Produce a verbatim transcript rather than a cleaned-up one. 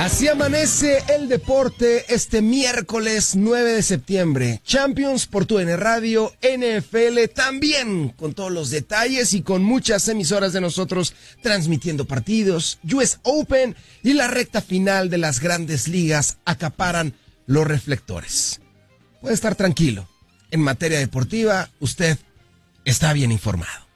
Así amanece el deporte este miércoles nueve de septiembre. Champions por tu N Radio, N F L también, con todos los detalles y con muchas emisoras de nosotros transmitiendo partidos. U S Open y la recta final de las grandes ligas acaparan los reflectores. Puede estar tranquilo. En materia deportiva, usted está bien informado.